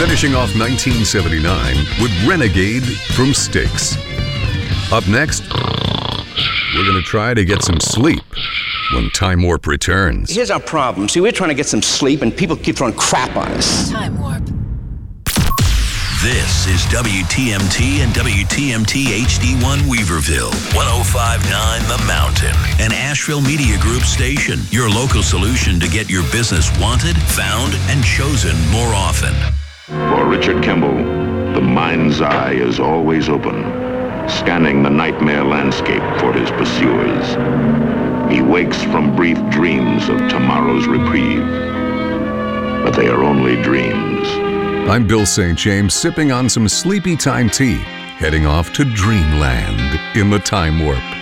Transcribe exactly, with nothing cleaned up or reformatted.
finishing off nineteen seventy-nine with Renegade from Styx. Up next, we're going to try to get some sleep when Time Warp returns. Here's our problem. See, we're trying to get some sleep, and people keep throwing crap on us. Time Warp. This is W T M T and W T M T H D one Weaverville, one oh five point nine The Mountain, an Asheville Media Group station, your local solution to get your business wanted, found, and chosen more often. For Richard Kimball, the mind's eye is always open, scanning the nightmare landscape for his pursuers. He wakes from brief dreams of tomorrow's reprieve, but they are only dreams. I'm Bill Saint James, sipping on some Sleepy Time tea, heading off to Dreamland in the Time Warp.